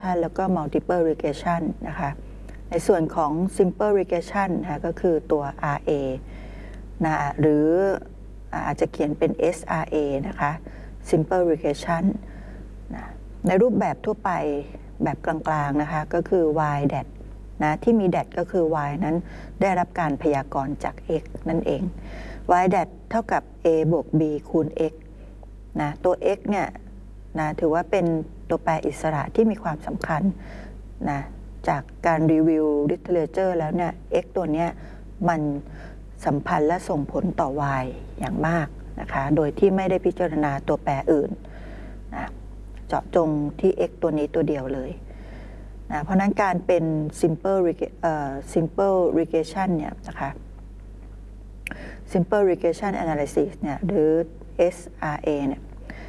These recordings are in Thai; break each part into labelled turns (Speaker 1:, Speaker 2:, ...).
Speaker 1: แล้วก็ multiple regression นะคะในส่วนของ simple regression นะคะก็คือตัว RA นะหรืออาจจะเขียนเป็น SRA นะคะ simple regression นะในรูปแบบทั่วไปแบบกลางๆนะคะก็คือ y dat นะที่มี dat ก็คือ y นั้นได้รับการพยากรณ์จาก x นั่นเอง y dat เท่ากับ a บวก b คูณ x นะตัว x เนี่ยนะถือว่าเป็นตัวแปรอิสระที่มีความสำคัญนะจากการรีวิว literature แล้วเนี่ย x ตัวเนี้ยมันสัมพันธ์และส่งผลต่อ y อย่างมากนะคะโดยที่ไม่ได้พิจารณาตัวแปรอื่นนะเจาะจงที่ x ตัวนี้ตัวเดียวเลยนะเพราะนั้นการเป็น simple regression เนี่ยนะคะ simple regression analysis เนี่ยหรือ SRA เนี่ย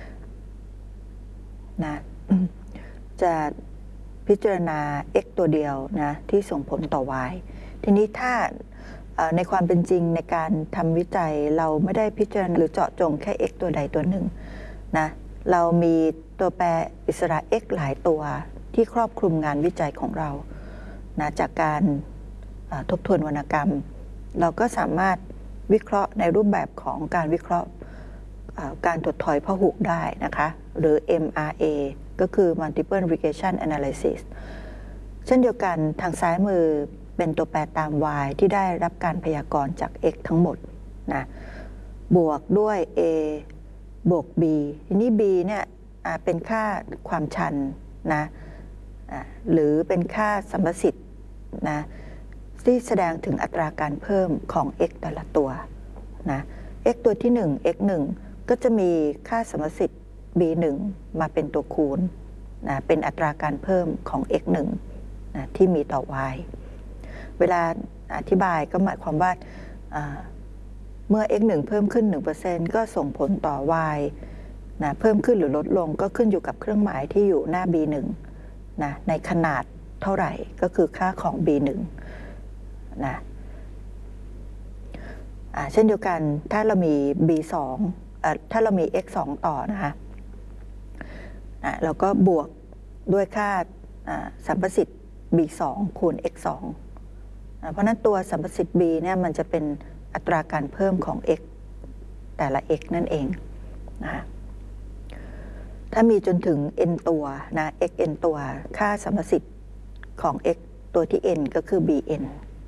Speaker 1: นะจะพิจารณา x ตัวเดียวนะที่ส่งผลต่อ y ทีนี้ถ้าในความเป็นจริงในการทำวิจัยเราไม่ได้พิจารณาหรือเจาะจงแค่ x ตัวใดตัวหนึ่งนะเรามีตัวแปรอิสระ x หลายตัวที่ครอบคลุมงานวิจัยของเรานะจากการทบทวนวรรณกรรมเราก็สามารถวิเคราะห์ในรูปแบบของการวิเคราะห์การถดถอยพหุได้นะคะหรือ MRA ก็คือ multiple regression analysis เช่นเดียวกันทางซ้ายมือเป็นตัวแปรตาม y ที่ได้รับการพยากรณ์จาก x ทั้งหมดนะบวกด้วย a บวก b ทีนี้ b เนี่ยเป็นค่าความชันนะหรือเป็นค่าสัมประสิทธิ์นะที่แสดงถึงอัตราการเพิ่มของ x แต่ละตัวนะ x ตัวที่1 x 1ก็จะมีค่าสัมประสิทธิ์ b 1มาเป็นตัวคูณนะเป็นอัตราการเพิ่มของ x 1นะที่มีต่อ y เวลาอธิบายก็หมายความว่าเมื่อ x 1เพิ่มขึ้น 1% ก็ส่งผลต่อ y นะเพิ่มขึ้นหรือลดลงก็ขึ้นอยู่กับเครื่องหมายที่อยู่หน้า b 1นะในขนาดเท่าไหร่ก็คือค่าของ b 1นะเช่นเดียวกันถ้าเรามี b 2ถ้าเรามี x 2ต่อนะคะเราก็บวกด้วยค่าสัมประสิทธิ์ b 2คูณ x 2เพราะนั้นตัวสัมประสิทธิ์ b เนี่ยมันจะเป็นอัตราการเพิ่มของ x แต่ละ x นั่นเองนะคะถ้ามีจนถึง n ตัวนะ x n ตัวค่าสัมประสิทธิ์ของ x ตัวที่ n ก็คือ bn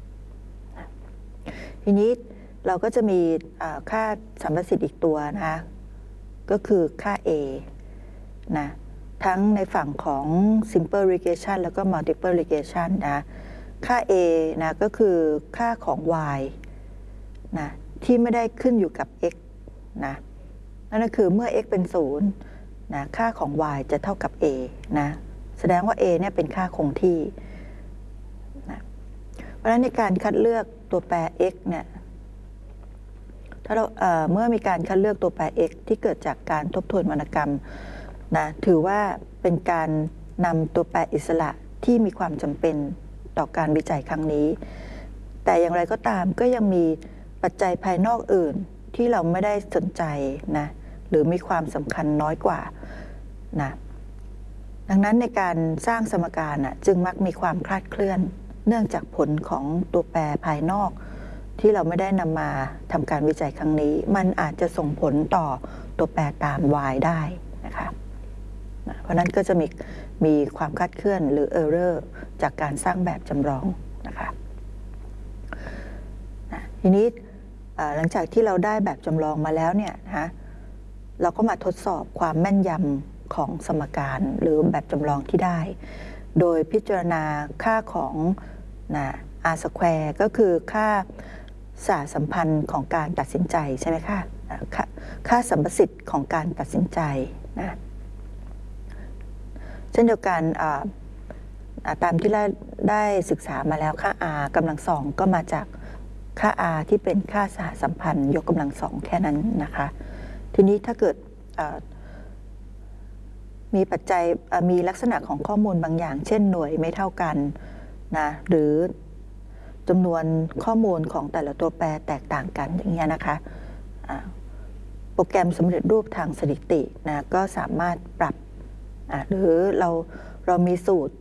Speaker 1: ทีนี้เราก็จะมีค่าสัมประสิทธิ์อีกตัวนะคะก็คือค่า a นะทั้งในฝั่งของ simple regression แล้วก็ multiple regression นะค่า a นะก็คือค่าของ y นะที่ไม่ได้ขึ้นอยู่กับ x นะนั่นก็คือเมื่อ x เป็น0นะค่าของ y จะเท่ากับ a นะแสดงว่า a เนี่ยเป็นค่าคงที่นะเพราะฉะนั้นในการคัดเลือกตัวแปร x เนี่ยถ้าเราเมื่อมีการคัดเลือกตัวแปร x ที่เกิดจากการทบทวนวรรณกรรมนะถือว่าเป็นการนำตัวแปรอิสระที่มีความจำเป็นต่อการวิจัยครั้งนี้แต่อย่างไรก็ตามก็ยังมีปัจจัยภายนอกอื่นที่เราไม่ได้สนใจนะหรือมีความสำคัญน้อยกว่านะดังนั้นในการสร้างสมการจึงมักมีความคลาดเคลื่อนเนื่องจากผลของตัวแปรภายนอกที่เราไม่ได้นำมาทำการวิจัยครั้งนี้มันอาจจะส่งผลต่อตัวแปรตาม y ได้นะคะเพราะนั้นก็จะมีความคลาดเคลื่อนหรือ error จากการสร้างแบบจำลองนะคะทีนี้หลังจากที่เราได้แบบจำลองมาแล้วเนี่ยนะเราก็มาทดสอบความแม่นยำของสมการหรือแบบจำลองที่ได้โดยพิจารณาค่าของr square ก็คือค่าสหสัมพันธ์ของการตัดสินใจใช่ไหมคะค่าสัมประสิทธิ์ของการตัดสินใจนะเช่นเดียวกันตามที่ได้ศึกษามาแล้วค่า r กำลังสองก็มาจากค่า r ที่เป็นค่าสหสัมพันธ์ยกกำลังสองแค่นั้นนะคะทีนี้ถ้าเกิดมีปัจจัยมีลักษณะของข้อมูลบางอย่างเช่นหน่วยไม่เท่ากันนะหรือจำนวนข้อมูลของแต่ละตัวแปรแตกต่างกันอย่างเงี้ยนะคะโปรแกรมสำเร็จรูปทางสถิตินะก็สามารถปรับหรือเรามีสูตร